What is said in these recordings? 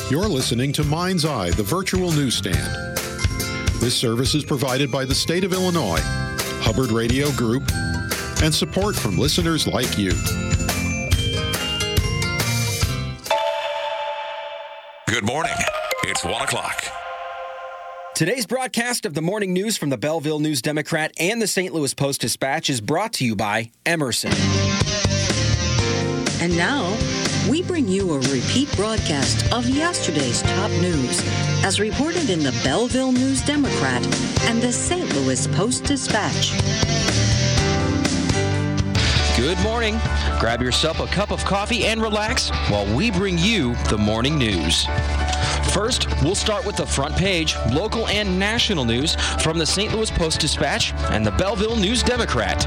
You're listening to Mind's Eye, the virtual newsstand. This service is provided by the state of Illinois, Hubbard Radio Group, and support from listeners like you. Good morning. It's 1 o'clock. Today's broadcast of the morning news from the Belleville News-Democrat and the St. Louis Post-Dispatch is brought to you by Emerson. And now, we bring you a repeat broadcast of yesterday's top news, as reported in the Belleville News-Democrat and the St. Louis Post-Dispatch. Good morning. Grab yourself a cup of coffee and relax while we bring you the morning news. First, we'll start with the front page, local and national news from the St. Louis Post-Dispatch and the Belleville News-Democrat.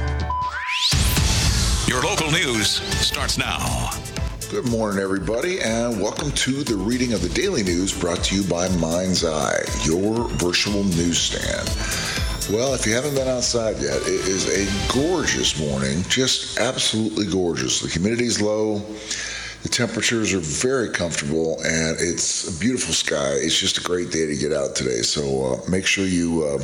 Your local news starts now. Good morning, everybody, and welcome to the reading of the daily news brought to you by Mind's Eye, your virtual newsstand. Well, if you haven't been outside yet, it is a gorgeous morning, just absolutely gorgeous. The humidity's low, the temperatures are very comfortable, and it's a beautiful sky. It's just a great day to get out today, so make sure you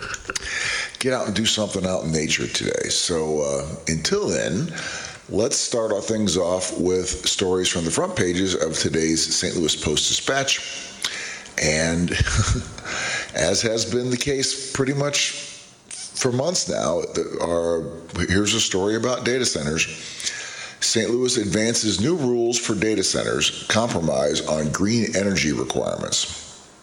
get out and do something out in nature today. So until then, let's start our things off with stories from the front pages of today's St. Louis Post-Dispatch. And as has been the case pretty much for months now, here's a story about data centers. St. Louis advances new rules for data centers, compromise on green energy requirements.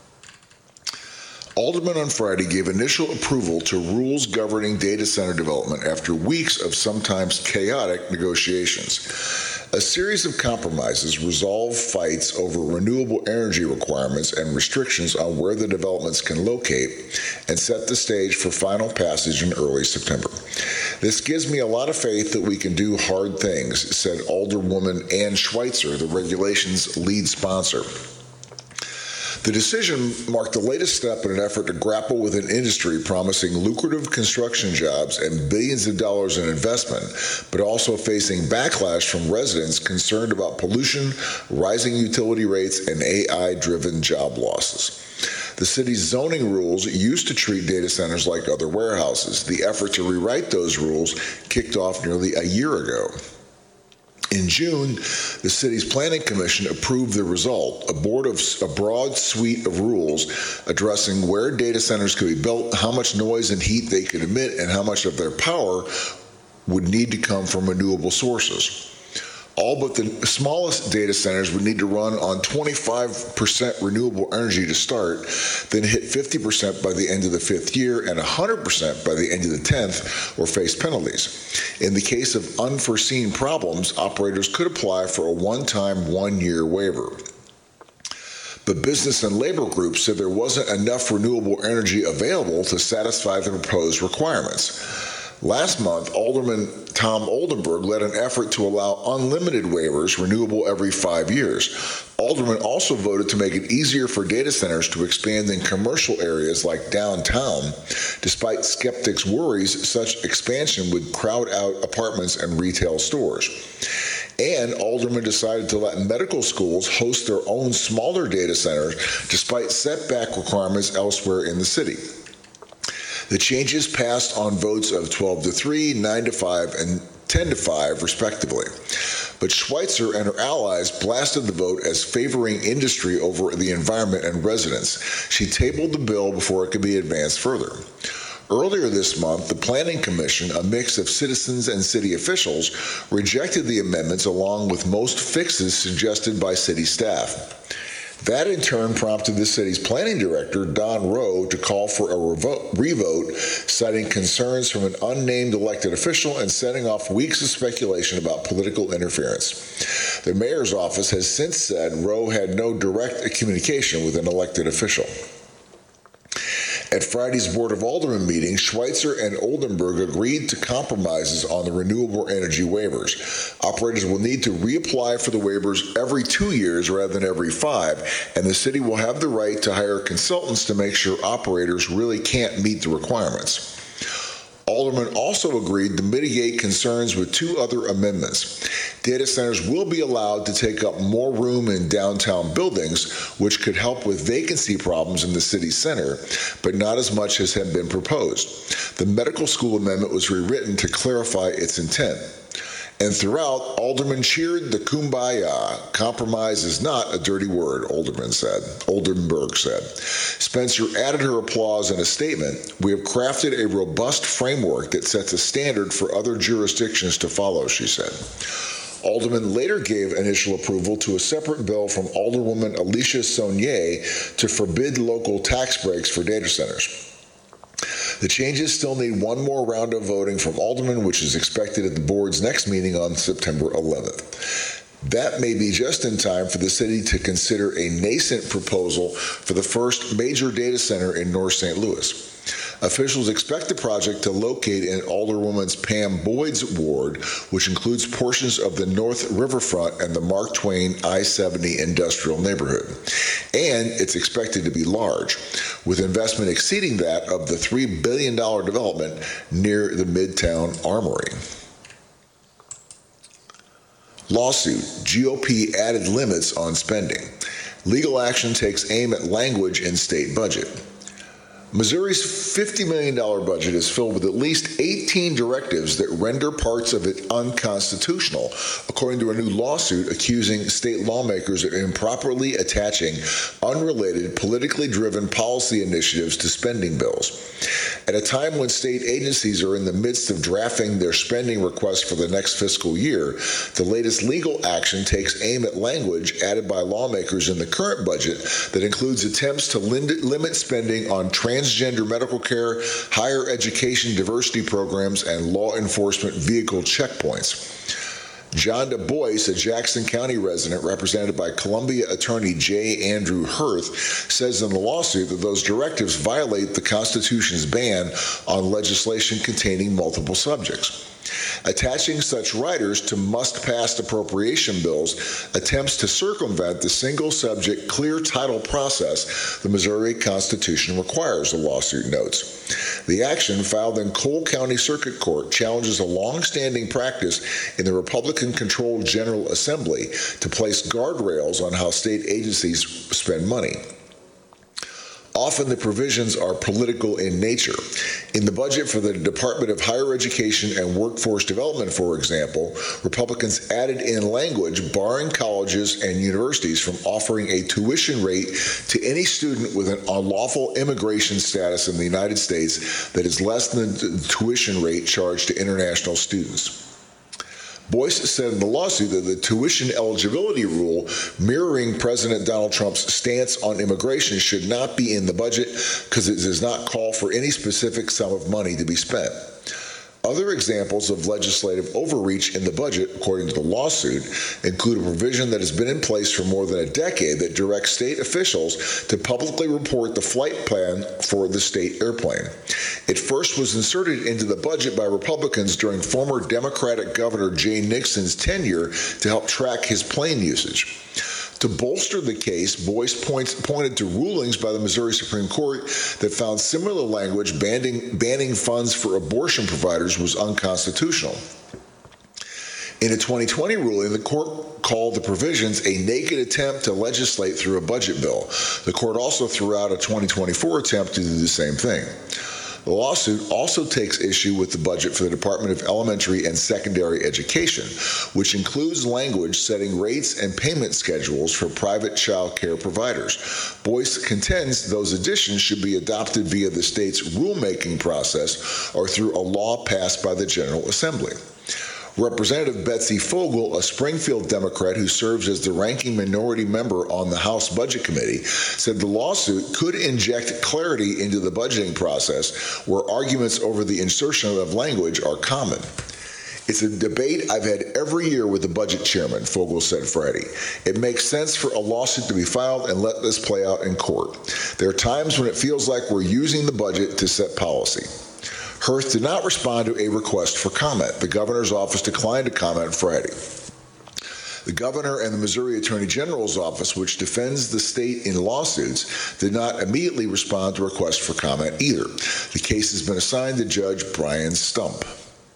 Aldermen on Friday gave initial approval to rules governing data center development after weeks of sometimes chaotic negotiations. A series of compromises resolve fights over renewable energy requirements and restrictions on where the developments can locate and set the stage for final passage in early September. This gives me a lot of faith that we can do hard things, said Alderwoman Ann Schweitzer, the regulation's lead sponsor. The decision marked the latest step in an effort to grapple with an industry promising lucrative construction jobs and billions of dollars in investment, but also facing backlash from residents concerned about pollution, rising utility rates, and AI-driven job losses. The city's zoning rules used to treat data centers like other warehouses. The effort to rewrite those rules kicked off nearly a year ago. In June, the city's planning commission approved the result, a broad suite of rules addressing where data centers could be built, how much noise and heat they could emit, and how much of their power would need to come from renewable sources. All but the smallest data centers would need to run on 25% renewable energy to start, then hit 50% by the end of the fifth year and 100% by the end of the 10th, or face penalties. In the case of unforeseen problems, operators could apply for a one-time, one-year waiver. But business and labor groups said there wasn't enough renewable energy available to satisfy the proposed requirements. Last month, Alderman Tom Oldenburg led an effort to allow unlimited waivers, renewable every 5 years. Alderman also voted to make it easier for data centers to expand in commercial areas like downtown, despite skeptics' worries such expansion would crowd out apartments and retail stores. And Alderman decided to let medical schools host their own smaller data centers despite setback requirements elsewhere in the city. The changes passed on votes of 12-3, 9-5, and 10-5, respectively. But Schweitzer and her allies blasted the vote as favoring industry over the environment and residents. She tabled the bill before it could be advanced further. Earlier this month, the Planning Commission, a mix of citizens and city officials, rejected the amendments along with most fixes suggested by city staff. That in turn prompted the city's planning director, Don Rowe, to call for a revote, citing concerns from an unnamed elected official and setting off weeks of speculation about political interference. The mayor's office has since said Rowe had no direct communication with an elected official. At Friday's Board of Aldermen meeting, Schweitzer and Oldenburg agreed to compromises on the renewable energy waivers. Operators will need to reapply for the waivers every 2 years rather than every 5, and the city will have the right to hire consultants to make sure operators really can't meet the requirements. Alderman also agreed to mitigate concerns with two other amendments. Data centers will be allowed to take up more room in downtown buildings, which could help with vacancy problems in the city center, but not as much as had been proposed. The medical school amendment was rewritten to clarify its intent. And throughout, Alderman cheered the kumbaya. Compromise is not a dirty word, Oldenburg said. Spencer added her applause in a statement. We have crafted a robust framework that sets a standard for other jurisdictions to follow, she said. Alderman later gave initial approval to a separate bill from Alderwoman Alicia Saunier to forbid local tax breaks for data centers. The changes still need one more round of voting from aldermen, which is expected at the board's next meeting on September 11th. That may be just in time for the city to consider a nascent proposal for the first major data center in North St. Louis. Officials expect the project to locate in Alderwoman Pam Boyd's ward, which includes portions of the North Riverfront and the Mark Twain I-70 industrial neighborhood. And it's expected to be large, with investment exceeding that of the $3 billion development near the Midtown Armory. Lawsuit, GOP added limits on spending. Legal action takes aim at language in state budget. Missouri's $50 million budget is filled with at least 18 directives that render parts of it unconstitutional, according to a new lawsuit accusing state lawmakers of improperly attaching unrelated, politically driven policy initiatives to spending bills. At a time when state agencies are in the midst of drafting their spending requests for the next fiscal year, the latest legal action takes aim at language added by lawmakers in the current budget that includes attempts to limit spending on transgender medical care, higher education diversity programs, and law enforcement vehicle checkpoints. John Du Bois, a Jackson County resident represented by Columbia attorney J. Andrew Hurth, says in the lawsuit that those directives violate the Constitution's ban on legislation containing multiple subjects. Attaching such riders to must-pass appropriation bills attempts to circumvent the single-subject clear title process the Missouri Constitution requires, the lawsuit notes. The action, filed in Cole County Circuit Court, challenges a long-standing practice in the Republican-controlled General Assembly to place guardrails on how state agencies spend money. Often the provisions are political in nature. In the budget for the Department of Higher Education and Workforce Development, for example, Republicans added in language barring colleges and universities from offering a tuition rate to any student with an unlawful immigration status in the United States that is less than the tuition rate charged to international students. Boyce said in the lawsuit that the tuition eligibility rule mirroring President Donald Trump's stance on immigration should not be in the budget because it does not call for any specific sum of money to be spent. Other examples of legislative overreach in the budget, according to the lawsuit, include a provision that has been in place for more than a decade that directs state officials to publicly report the flight plan for the state airplane. It first was inserted into the budget by Republicans during former Democratic Governor Jay Nixon's tenure to help track his plane usage. To bolster the case, Boyce pointed to rulings by the Missouri Supreme Court that found similar language banning funds for abortion providers was unconstitutional. In a 2020 ruling, the court called the provisions a naked attempt to legislate through a budget bill. The court also threw out a 2024 attempt to do the same thing. The lawsuit also takes issue with the budget for the Department of Elementary and Secondary Education, which includes language setting rates and payment schedules for private child care providers. Boyce contends those additions should be adopted via the state's rulemaking process or through a law passed by the General Assembly. Representative Betsy Fogel, a Springfield Democrat who serves as the ranking minority member on the House Budget Committee, said the lawsuit could inject clarity into the budgeting process where arguments over the insertion of language are common. It's a debate I've had every year with the budget chairman, Fogel said Friday. It makes sense for a lawsuit to be filed and let this play out in court. There are times when it feels like we're using the budget to set policy. Hurth did not respond to a request for comment. The governor's office declined to comment Friday. The governor and the Missouri Attorney General's office, which defends the state in lawsuits, did not immediately respond to requests for comment either. The case has been assigned to Judge Brian Stump.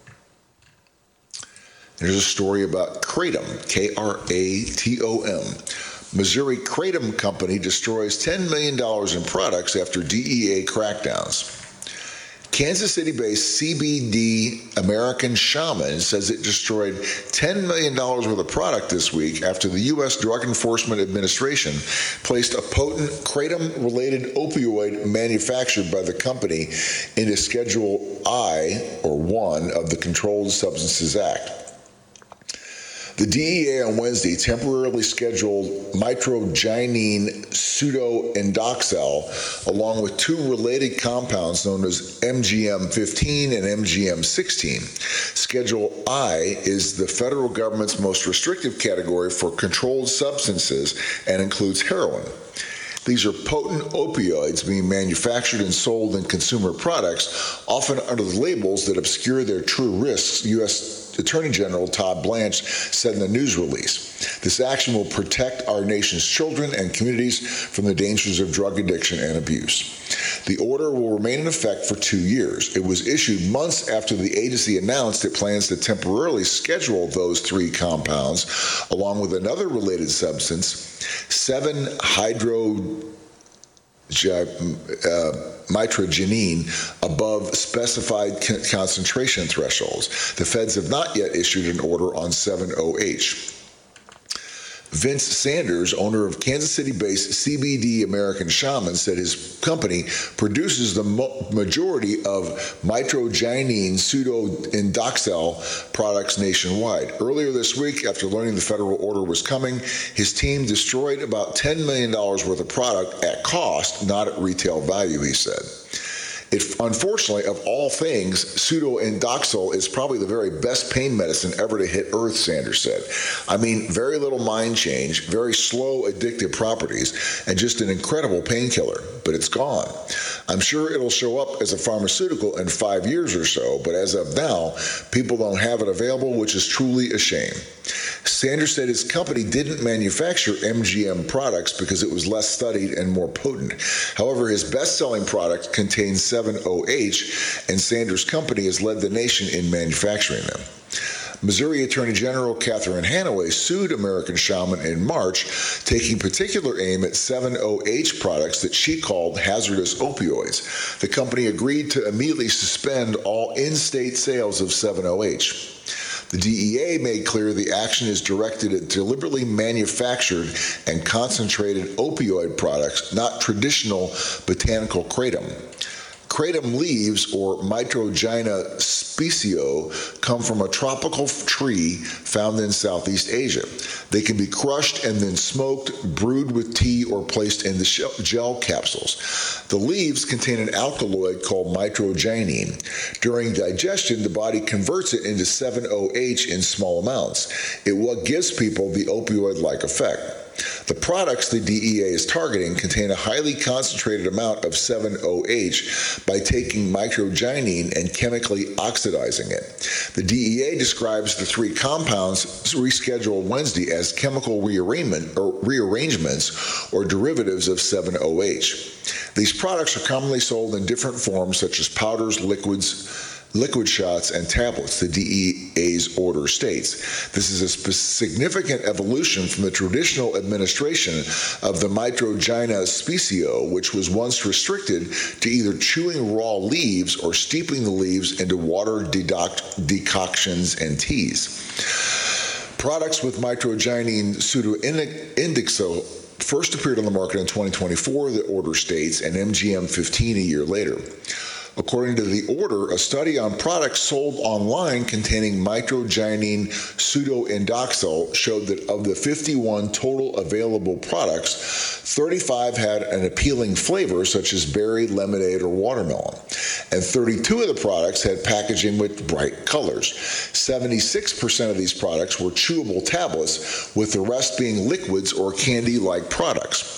There's a story about Kratom, Kratom. Missouri Kratom Company destroys $10 million in products after DEA crackdowns. Kansas City-based CBD American Shaman says it destroyed $10 million worth of product this week after the U.S. Drug Enforcement Administration placed a potent kratom-related opioid manufactured by the company into Schedule I, or 1, of the Controlled Substances Act. The DEA on Wednesday temporarily scheduled mitragynine pseudoindoxil along with two related compounds known as MGM-15 and MGM-16. Schedule I is the federal government's most restrictive category for controlled substances and includes heroin. These are potent opioids being manufactured and sold in consumer products, often under the labels that obscure their true risks, U.S. Attorney General Todd Blanche said in a news release. This action will protect our nation's children and communities from the dangers of drug addiction and abuse. The order will remain in effect for 2 years. It was issued months after the agency announced it plans to temporarily schedule those three compounds, along with another related substance, 7-hydroxymitragynine, above specified concentration thresholds. The feds have not yet issued an order on 7-OH. Vince Sanders, owner of Kansas City-based CBD American Shaman, said his company produces the majority of mitragynine pseudoindoxil products nationwide. Earlier this week, after learning the federal order was coming, his team destroyed about $10 million worth of product at cost, not at retail value, he said. Unfortunately, of all things, pseudoindoxil is probably the very best pain medicine ever to hit Earth, Sanders said. I mean, very little mind change, very slow addictive properties, and just an incredible painkiller, but it's gone. I'm sure it'll show up as a pharmaceutical in 5 years or so, but as of now, people don't have it available, which is truly a shame. Sanders said his company didn't manufacture MGM products because it was less studied and more potent. However, his best-selling product contains 7-OH, and Sanders' company has led the nation in manufacturing them. Missouri Attorney General Catherine Hanaway sued American Shaman in March, taking particular aim at 7-OH products that she called hazardous opioids. The company agreed to immediately suspend all in-state sales of 7-OH. The DEA made clear the action is directed at deliberately manufactured and concentrated opioid products, not traditional botanical kratom. Kratom leaves, or Mitragyna specio, come from a tropical tree found in Southeast Asia. They can be crushed and then smoked, brewed with tea, or placed into gel capsules. The leaves contain an alkaloid called mitragynine. During digestion, the body converts it into 7-OH in small amounts. It's what gives people the opioid-like effect. The products the DEA is targeting contain a highly concentrated amount of 7-OH by taking mitragynine and chemically oxidizing it. The DEA describes the three compounds rescheduled Wednesday as chemical rearrangements or derivatives of 7-OH. These products are commonly sold in different forms such as powders, liquid shots, and tablets, the DEA's order states. This is a significant evolution from the traditional administration of the Mitragyna specio, which was once restricted to either chewing raw leaves or steeping the leaves into water decoctions and teas. Products with mitragynine pseudoindoxil first appeared on the market in 2024, the order states, and MGM-15 a year later. According to the order, a study on products sold online containing mitragynine pseudoindoxil showed that of the 51 total available products, 35 had an appealing flavor such as berry, lemonade, or watermelon, and 32 of the products had packaging with bright colors. 76% of these products were chewable tablets, with the rest being liquids or candy-like products.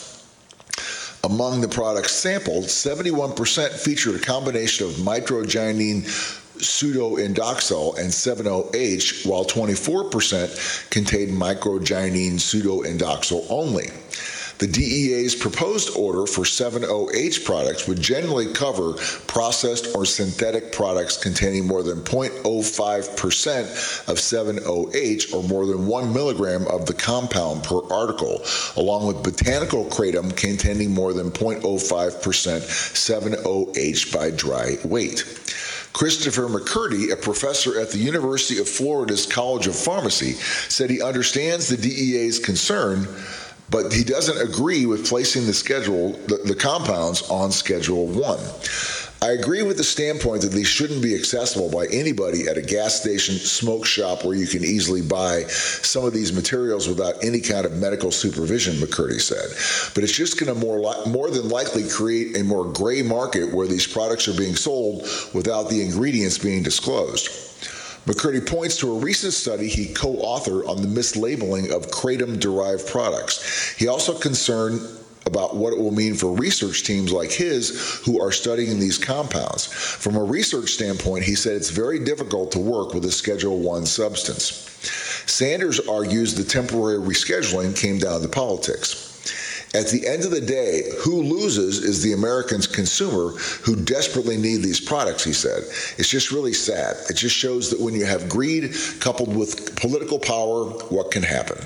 Among the products sampled, 71% featured a combination of mitragynine pseudoindoxil and 7-OH, while 24% contained microgynon pseudoindoxil only. The DEA's proposed order for 7-OH products would generally cover processed or synthetic products containing more than 0.05% of 7-OH or more than 1 milligram of the compound per article, along with botanical kratom containing more than 0.05% 7-OH by dry weight. Christopher McCurdy, a professor at the University of Florida's College of Pharmacy, said he understands the DEA's concern, but he doesn't agree with placing the compounds on Schedule 1. I agree with the standpoint that these shouldn't be accessible by anybody at a gas station, smoke shop, where you can easily buy some of these materials without any kind of medical supervision, McCurdy said. But it's just going to more than likely create a more gray market where these products are being sold without the ingredients being disclosed. McCurdy points to a recent study he co-authored on the mislabeling of kratom-derived products. He also concerned about what it will mean for research teams like his who are studying these compounds. From a research standpoint, he said it's very difficult to work with a Schedule 1 substance. Sanders argues the temporary rescheduling came down to politics. At the end of the day, who loses is the American consumer who desperately need these products, he said. It's just really sad. It just shows that when you have greed coupled with political power, what can happen?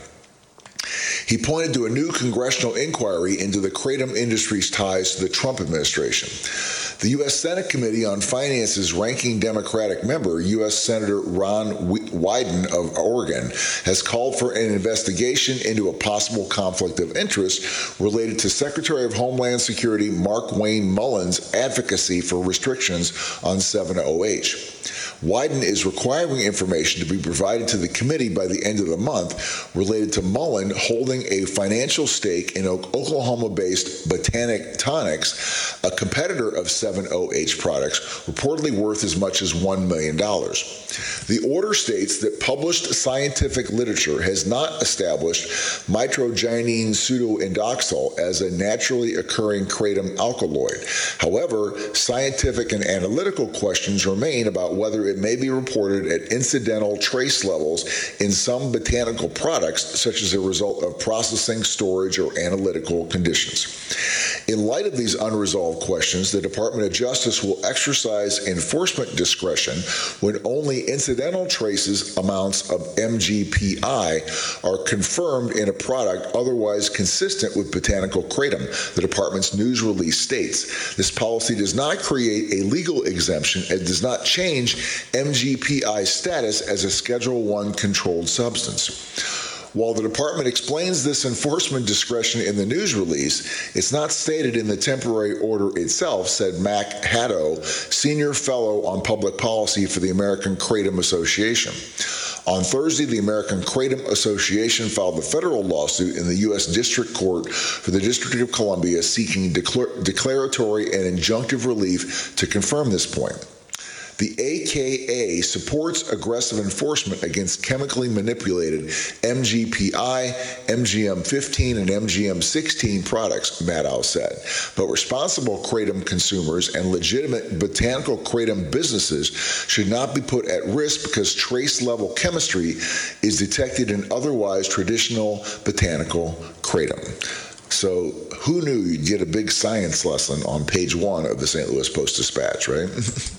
He pointed to a new congressional inquiry into the kratom industry's ties to the Trump administration. The U.S. Senate Committee on Finance's ranking Democratic member, U.S. Senator Ron Wyden of Oregon, has called for an investigation into a possible conflict of interest related to Secretary of Homeland Security Markwayne Mullen's advocacy for restrictions on 7-OH. Wyden is requiring information to be provided to the committee by the end of the month related to Mullen holding a financial stake in Oklahoma-based Botanic Tonics, a competitor of 7-OH products, reportedly worth as much as $1 million. The order states that published scientific literature has not established mitrogynon pseudoindoxil as a naturally occurring kratom alkaloid. However, scientific and analytical questions remain about whether it may be reported at incidental trace levels in some botanical products, such as a result of processing, storage, or analytical conditions. In light of these unresolved questions, the Department of Justice will exercise enforcement discretion when only incidental traces amounts of MGPI are confirmed in a product otherwise consistent with botanical kratom, the department's news release states. This policy does not create a legal exemption and does not change MGPI status as a Schedule 1 controlled substance. While the department explains this enforcement discretion in the news release, it's not stated in the temporary order itself, said Mac Haddo, Senior Fellow on Public Policy for the American Kratom Association. On Thursday, the American Kratom Association filed a federal lawsuit in the U.S. District Court for the District of Columbia seeking declaratory and injunctive relief to confirm this point. The AKA supports aggressive enforcement against chemically manipulated MGPI, MGM-15, and MGM-16 products, Maddow said. But responsible kratom consumers and legitimate botanical kratom businesses should not be put at risk because trace-level chemistry is detected in otherwise traditional botanical kratom. So who knew you'd get a big science lesson on page 1 of the St. Louis Post-Dispatch, right?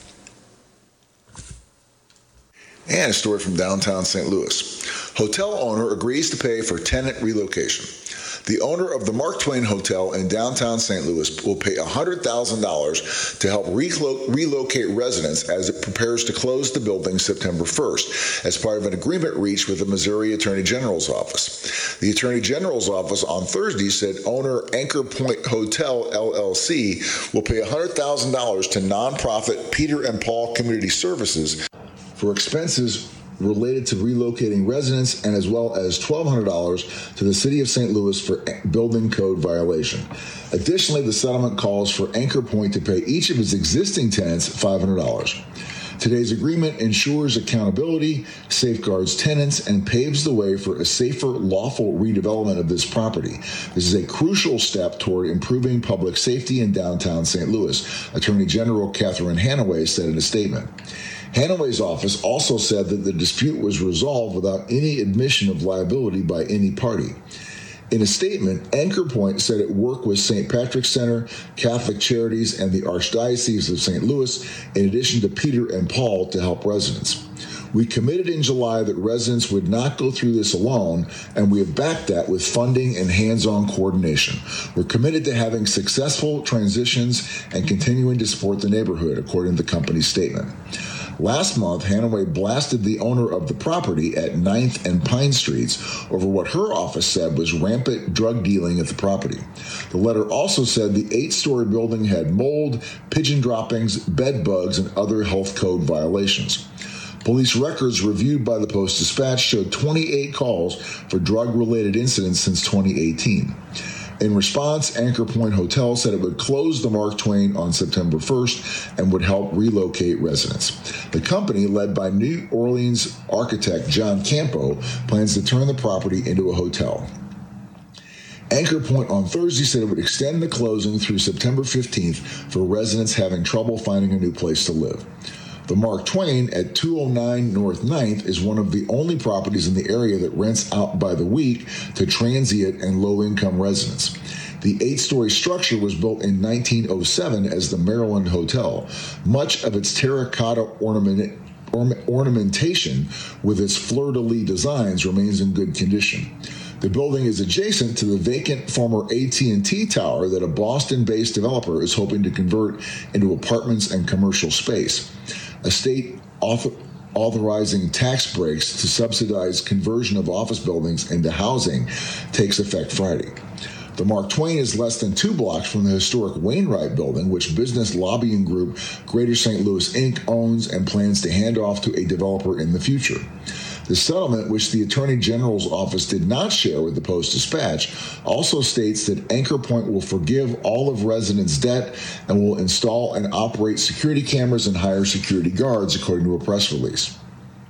And a story from downtown St. Louis. Hotel owner agrees to pay for tenant relocation. The owner of the Mark Twain Hotel in downtown St. Louis will pay $100,000 to help relocate residents as it prepares to close the building September 1st, as part of an agreement reached with the Missouri Attorney General's office. The Attorney General's office on Thursday said owner Anchor Point Hotel, LLC, will pay $100,000 to nonprofit Peter and Paul Community Services for expenses related to relocating residents and as well as $1,200 to the City of St. Louis for building code violation. Additionally, the settlement calls for Anchor Point to pay each of its existing tenants $500. Today's agreement ensures accountability, safeguards tenants, and paves the way for a safer, lawful redevelopment of this property. This is a crucial step toward improving public safety in downtown St. Louis, Attorney General Catherine Hanaway said in a statement. Hanaway's office also said that the dispute was resolved without any admission of liability by any party. In a statement, Anchor Point said it worked with St. Patrick's Center, Catholic Charities, and the Archdiocese of St. Louis, in addition to Peter and Paul, to help residents. We committed in July that residents would not go through this alone, and we have backed that with funding and hands-on coordination. We're committed to having successful transitions and continuing to support the neighborhood, according to the company's statement. Last month, Hanaway blasted the owner of the property at 9th and Pine Streets over what her office said was rampant drug dealing at the property. The letter also said the 8-story building had mold, pigeon droppings, bed bugs, and other health code violations. Police records reviewed by the Post-Dispatch showed 28 calls for drug-related incidents since 2018. In response, Anchor Point Hotel said it would close the Mark Twain on September 1st and would help relocate residents. The company, led by New Orleans architect John Campo, plans to turn the property into a hotel. Anchor Point on Thursday said it would extend the closing through September 15th for residents having trouble finding a new place to live. The Mark Twain at 209 North 9th is one of the only properties in the area that rents out by the week to transient and low-income residents. The 8-story structure was built in 1907 as the Maryland Hotel. Much of its terracotta ornamentation with its fleur-de-lis designs remains in good condition. The building is adjacent to the vacant former AT&T tower that a Boston-based developer is hoping to convert into apartments and commercial space. A state authorizing tax breaks to subsidize conversion of office buildings into housing takes effect Friday. The Mark Twain is less than 2 blocks from the historic Wainwright building, which business lobbying group Greater St. Louis Inc. owns and plans to hand off to a developer in the future. The settlement, which the Attorney General's office did not share with the Post-Dispatch, also states that Anchor Point will forgive all of residents' debt and will install and operate security cameras and hire security guards, according to a press release.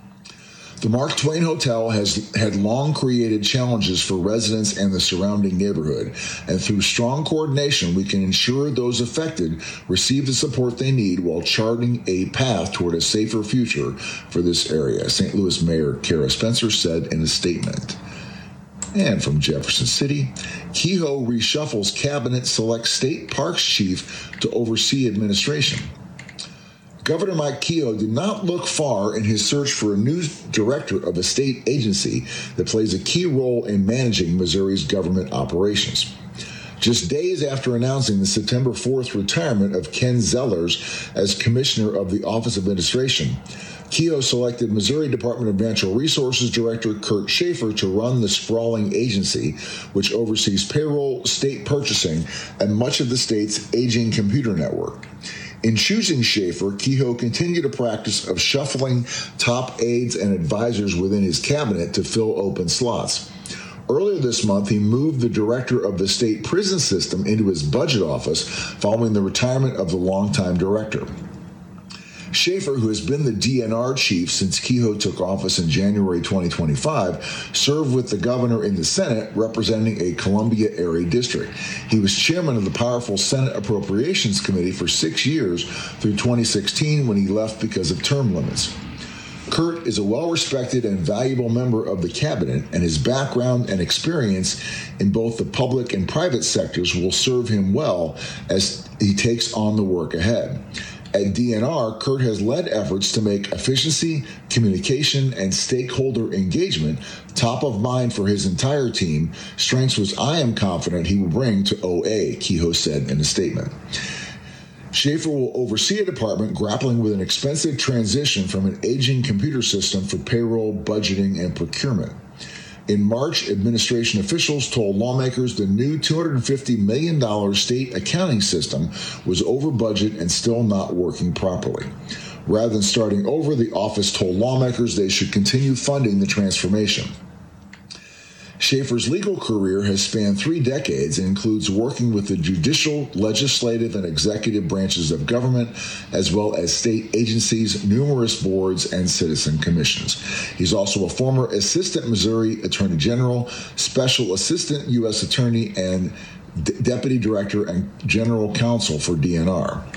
The Mark Twain Hotel has had long created challenges for residents and the surrounding neighborhood, and through strong coordination, we can ensure those affected receive the support they need while charting a path toward a safer future for this area, St. Louis Mayor Kara Spencer said in a statement. And from Jefferson City, Kehoe reshuffles cabinet, selects state parks chief to oversee administration. Governor Mike Kehoe did not look far in his search for a new director of a state agency that plays a key role in managing Missouri's government operations. Just days after announcing the September 4th retirement of Ken Zellers as commissioner of the Office of Administration, Kehoe selected Missouri Department of Natural Resources Director Kurt Schaefer to run the sprawling agency, which oversees payroll, state purchasing, and much of the state's aging computer network. In choosing Schaefer, Kehoe continued a practice of shuffling top aides and advisors within his cabinet to fill open slots. Earlier this month, he moved the director of the state prison system into his budget office following the retirement of the longtime director. Schaefer, who has been the DNR chief since Kehoe took office in January 2025, served with the governor in the Senate representing a Columbia area district. He was chairman of the powerful Senate Appropriations Committee for 6 years through 2016 when he left because of term limits. Kurt is a well-respected and valuable member of the cabinet, and his background and experience in both the public and private sectors will serve him well as he takes on the work ahead. At DNR, Kurt has led efforts to make efficiency, communication, and stakeholder engagement top of mind for his entire team, strengths which I am confident he will bring to OA, Kehoe said in a statement. Schaefer will oversee a department grappling with an expensive transition from an aging computer system for payroll, budgeting, and procurement. In March, administration officials told lawmakers the new $250 million state accounting system was over budget and still not working properly. Rather than starting over, the office told lawmakers they should continue funding the transformation. Schaefer's legal career has spanned 3 decades and includes working with the judicial, legislative, and executive branches of government, as well as state agencies, numerous boards, and citizen commissions. He's also a former assistant Missouri Attorney General, special assistant U.S. Attorney, and Deputy Director and General Counsel for DNR.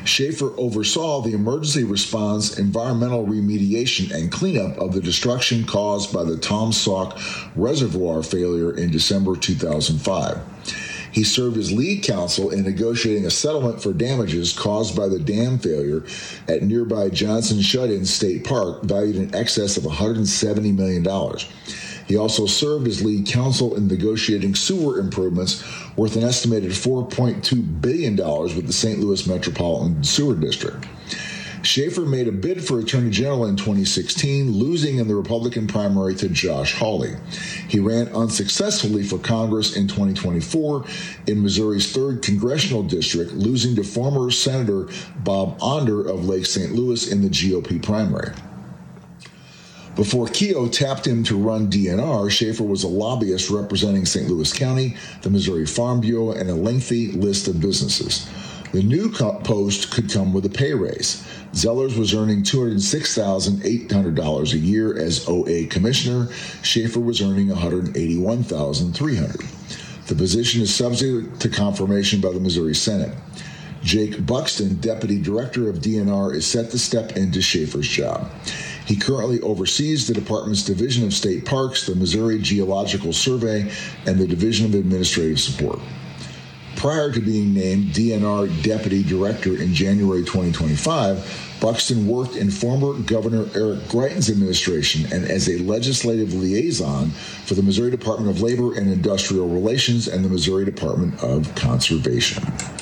Schaefer oversaw the emergency response, environmental remediation, and cleanup of the destruction caused by the Tom Sauk reservoir failure in December 2005. He served as lead counsel in negotiating a settlement for damages caused by the dam failure at nearby Johnson Shut-In State Park, valued in excess of $170 million. He also served as lead counsel in negotiating sewer improvements worth an estimated $4.2 billion with the St. Louis Metropolitan Sewer District. Schaefer made a bid for Attorney General in 2016, losing in the Republican primary to Josh Hawley. He ran unsuccessfully for Congress in 2024 in Missouri's 3rd Congressional District, losing to former Senator Bob Onder of Lake St. Louis in the GOP primary. Before Keogh tapped him to run DNR, Schaefer was a lobbyist representing St. Louis County, the Missouri Farm Bureau, and a lengthy list of businesses. The new post could come with a pay raise. Zellers was earning $206,800 a year as OA commissioner. Schaefer was earning $181,300. The position is subject to confirmation by the Missouri Senate. Jake Buxton, deputy director of DNR, is set to step into Schaefer's job. He currently oversees the department's Division of State Parks, the Missouri Geological Survey, and the Division of Administrative Support. Prior to being named DNR Deputy Director in January 2025, Buxton worked in former Governor Eric Greitens' administration and as a legislative liaison for the Missouri Department of Labor and Industrial Relations and the Missouri Department of Conservation.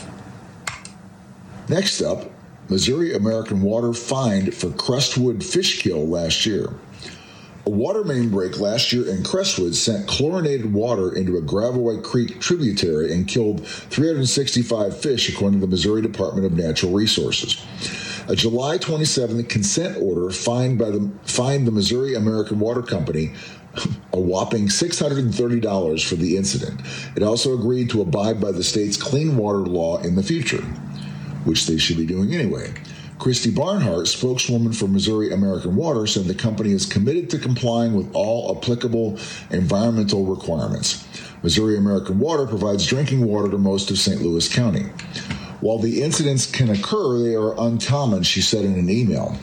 Next up, Missouri American Water fined for Crestwood fish kill last year. A water main break last year in Crestwood sent chlorinated water into a Gravois Creek tributary and killed 365 fish, according to the Missouri Department of Natural Resources. A July 27th consent order fined the Missouri American Water Company a whopping $630 for the incident. It also agreed to abide by the state's clean water law in the future, which they should be doing anyway. Christy Barnhart, spokeswoman for Missouri American Water, said the company is committed to complying with all applicable environmental requirements. Missouri American Water provides drinking water to most of St. Louis County. While the incidents can occur, they are uncommon, she said in an email.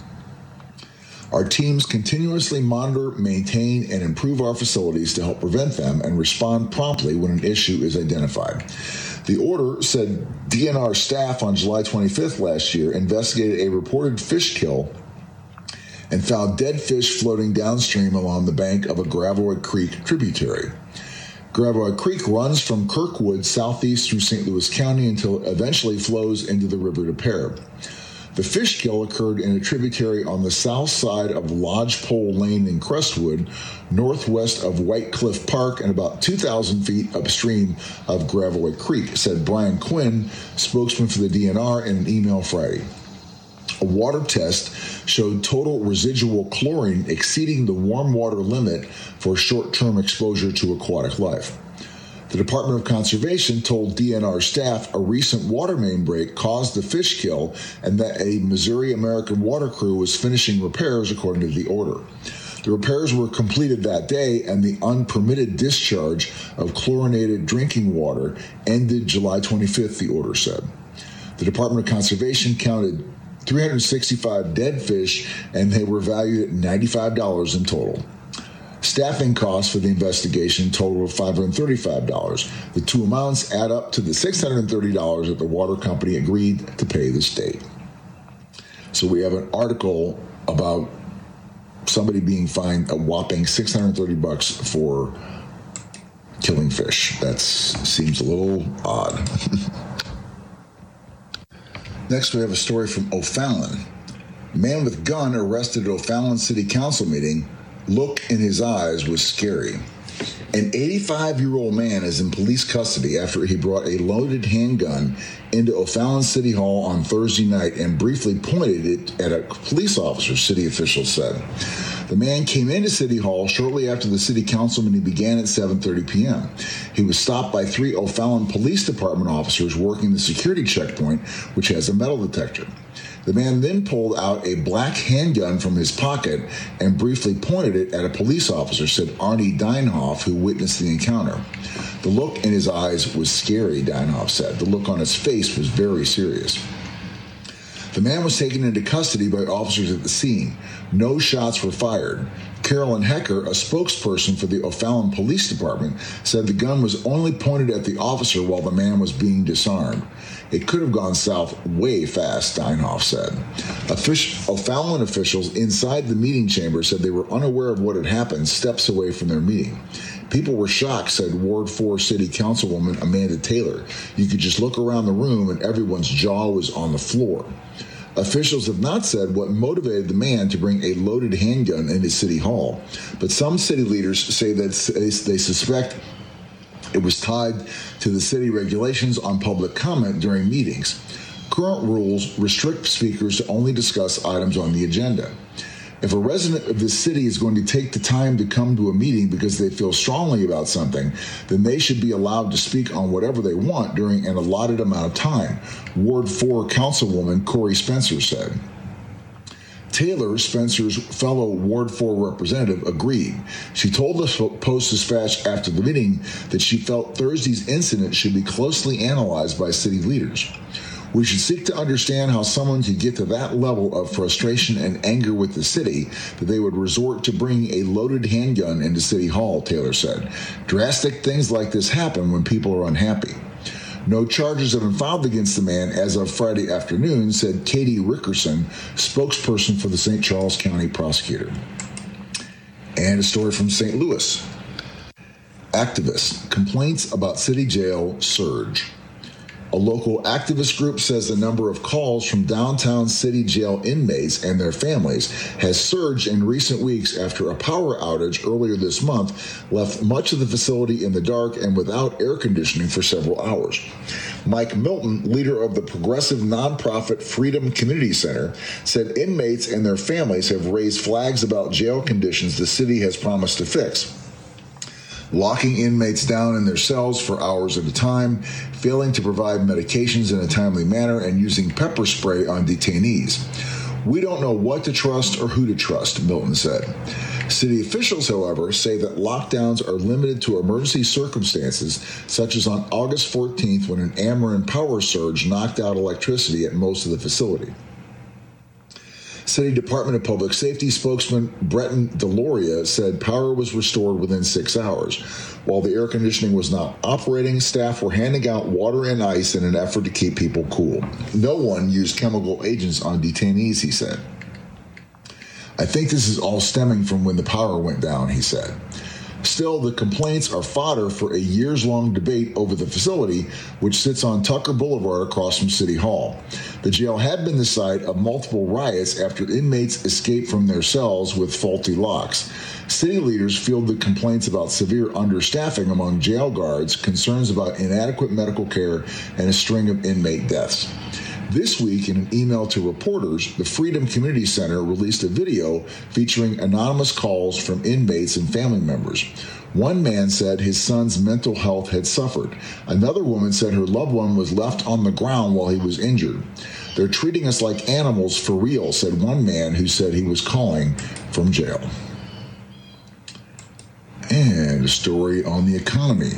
Our teams continuously monitor, maintain, and improve our facilities to help prevent them and respond promptly when an issue is identified. The order said DNR staff on July 25th last year investigated a reported fish kill and found dead fish floating downstream along the bank of a Gravois Creek tributary. Gravois Creek runs from Kirkwood southeast through St. Louis County until it eventually flows into the River des Peres. The fish kill occurred in a tributary on the south side of Lodgepole Lane in Crestwood, northwest of White Cliff Park, and about 2,000 feet upstream of Gravois Creek, said Brian Quinn, spokesman for the DNR, in an email Friday. A water test showed total residual chlorine exceeding the warm water limit for short-term exposure to aquatic life. The Department of Conservation told DNR staff a recent water main break caused the fish kill and that a Missouri American Water crew was finishing repairs according to the order. The repairs were completed that day and the unpermitted discharge of chlorinated drinking water ended July 25th, the order said. The Department of Conservation counted 365 dead fish and they were valued at $95 in total. Staffing costs for the investigation totaled $535. The two amounts add up to the $630 that the water company agreed to pay the state. So we have an article about somebody being fined a whopping $630 for killing fish. That seems a little odd. Next, we have a story from O'Fallon. Man with gun arrested at O'Fallon City Council meeting. Look in his eyes was scary. An 85-year-old man is in police custody after he brought a loaded handgun into O'Fallon City Hall on Thursday night and briefly pointed it at a police officer, city officials said. The man came into City Hall shortly after the city council meeting began at 7:30 p.m. He was stopped by 3 O'Fallon Police Department officers working the security checkpoint, which has a metal detector. The man then pulled out a black handgun from his pocket and briefly pointed it at a police officer, said Arnie Deinhoff, who witnessed the encounter. The look in his eyes was scary, Deinhoff said. The look on his face was very serious. The man was taken into custody by officers at the scene. No shots were fired. Carolyn Hecker, a spokesperson for the O'Fallon Police Department, said the gun was only pointed at the officer while the man was being disarmed. It could have gone south way fast, Steinhoff said. O'Fallon officials inside the meeting chamber said they were unaware of what had happened steps away from their meeting. People were shocked, said Ward 4 City Councilwoman Amanda Taylor. You could just look around the room and everyone's jaw was on the floor. Officials have not said what motivated the man to bring a loaded handgun into City Hall, but some city leaders say that they suspect it was tied to the city regulations on public comment during meetings. Current rules restrict speakers to only discuss items on the agenda. If a resident of this city is going to take the time to come to a meeting because they feel strongly about something, then they should be allowed to speak on whatever they want during an allotted amount of time, Ward 4 Councilwoman Corey Spencer said. Taylor, Spencer's fellow Ward 4 representative, agreed. She told the Post-Dispatch after the meeting that she felt Thursday's incident should be closely analyzed by city leaders. We should seek to understand how someone could get to that level of frustration and anger with the city that they would resort to bringing a loaded handgun into City Hall, Taylor said. Drastic things like this happen when people are unhappy. No charges have been filed against the man as of Friday afternoon, said Katie Rickerson, spokesperson for the St. Charles County prosecutor. And a story from St. Louis. Activists. Complaints about city jail surge. A local activist group says the number of calls from downtown city jail inmates and their families has surged in recent weeks after a power outage earlier this month left much of the facility in the dark and without air conditioning for several hours. Mike Milton, leader of the progressive nonprofit Freedom Community Center, said inmates and their families have raised flags about jail conditions the city has promised to fix. Locking inmates down in their cells for hours at a time, failing to provide medications in a timely manner, and using pepper spray on detainees. We don't know what to trust or who to trust, Milton said. City officials, however, say that lockdowns are limited to emergency circumstances, such as on August 14th when an Ameren power surge knocked out electricity at most of the facility. City Department of Public Safety spokesman Breton Deloria said power was restored within 6 hours. While the air conditioning was not operating, staff were handing out water and ice in an effort to keep people cool. No one used chemical agents on detainees, he said. I think this is all stemming from when the power went down, he said. Still, the complaints are fodder for a years-long debate over the facility, which sits on Tucker Boulevard across from City Hall. The jail had been the site of multiple riots after inmates escaped from their cells with faulty locks. City leaders fielded complaints about severe understaffing among jail guards, concerns about inadequate medical care, and a string of inmate deaths. This week, in an email to reporters, the Freedom Community Center released a video featuring anonymous calls from inmates and family members. One man said his son's mental health had suffered. Another woman said her loved one was left on the ground while he was injured. They're treating us like animals for real, said one man who said he was calling from jail. And a story on the economy.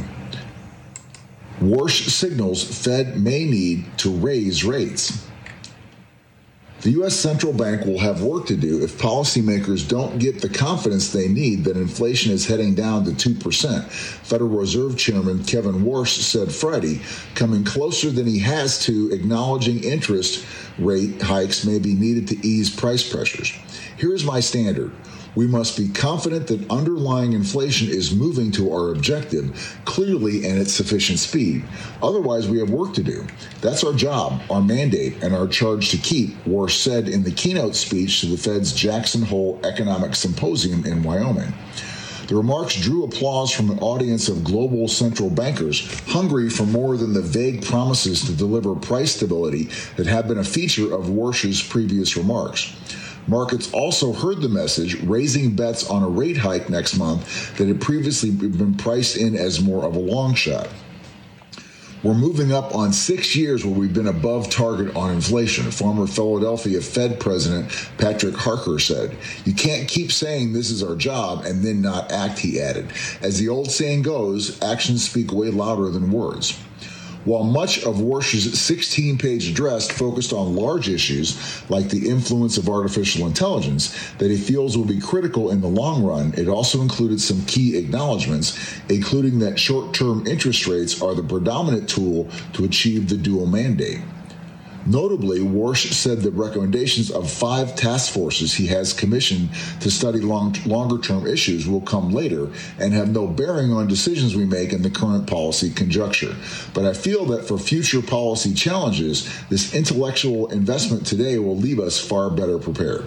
Warsh signals Fed may need to raise rates. The U.S. Central Bank will have work to do if policymakers don't get the confidence they need that inflation is heading down to 2%, Federal Reserve Chairman Kevin Warsh said Friday, coming closer than he has to acknowledging interest rate hikes may be needed to ease price pressures. Here's my standard. We must be confident that underlying inflation is moving to our objective clearly and at sufficient speed. Otherwise, we have work to do. That's our job, our mandate, and our charge to keep, Warsh said in the keynote speech to the Fed's Jackson Hole Economic Symposium in Wyoming. The remarks drew applause from an audience of global central bankers hungry for more than the vague promises to deliver price stability that had been a feature of Warsh's previous remarks. Markets also heard the message, raising bets on a rate hike next month that had previously been priced in as more of a long shot. We're moving up on 6 years where we've been above target on inflation, former Philadelphia Fed President Patrick Harker said. You can't keep saying this is our job and then not act, he added. As the old saying goes, actions speak way louder than words. While much of Warsh's 16-page address focused on large issues like the influence of artificial intelligence that he feels will be critical in the long run, it also included some key acknowledgments, including that short-term interest rates are the predominant tool to achieve the dual mandate. Notably, Warsh said the recommendations of 5 task forces he has commissioned to study longer-term issues will come later and have no bearing on decisions we make in the current policy conjuncture. But I feel that for future policy challenges, this intellectual investment today will leave us far better prepared.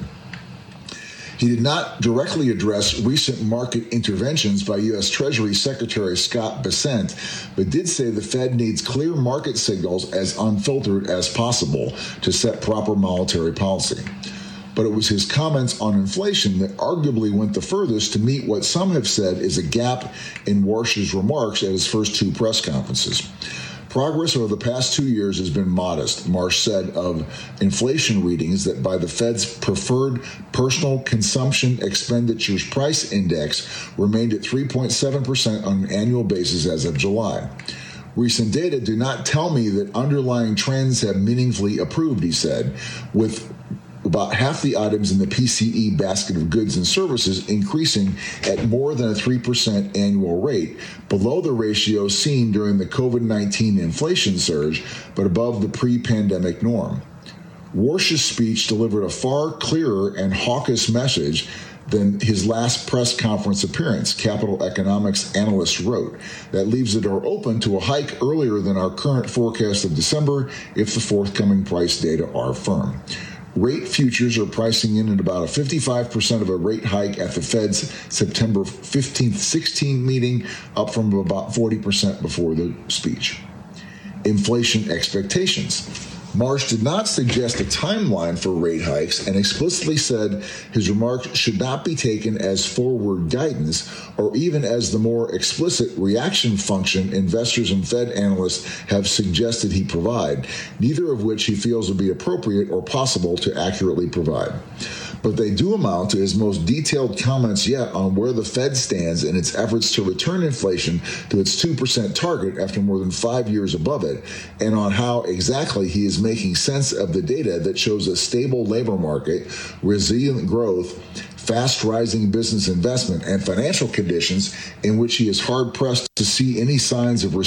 He did not directly address recent market interventions by U.S. Treasury Secretary Scott Bessent, but did say the Fed needs clear market signals as unfiltered as possible to set proper monetary policy. But it was his comments on inflation that arguably went the furthest to meet what some have said is a gap in Warsh's remarks at his first 2 press conferences. Progress over the past 2 years has been modest, Marsh said of inflation readings that by the Fed's preferred personal consumption expenditures price index remained at 3.7% on an annual basis as of July. Recent data do not tell me that underlying trends have meaningfully improved, he said, with about half the items in the PCE basket of goods and services increasing at more than a 3% annual rate, below the ratio seen during the COVID-19 inflation surge, but above the pre-pandemic norm. Warsh's speech delivered a far clearer and hawkish message than his last press conference appearance, Capital Economics analyst wrote, that leaves the door open to a hike earlier than our current forecast of December if the forthcoming price data are firm. Rate futures are pricing in at about a 55% of a rate hike at the Fed's September 15th, 16 meeting, up from about 40% before the speech. Inflation expectations. Marsh did not suggest a timeline for rate hikes and explicitly said his remarks should not be taken as forward guidance or even as the more explicit reaction function investors and Fed analysts have suggested he provide, neither of which he feels would be appropriate or possible to accurately provide. But they do amount to his most detailed comments yet on where the Fed stands in its efforts to return inflation to its 2% target after more than 5 years above it, and on how exactly he is making sense of the data that shows a stable labor market, resilient growth, fast rising business investment, and financial conditions in which he is hard-pressed to see any signs of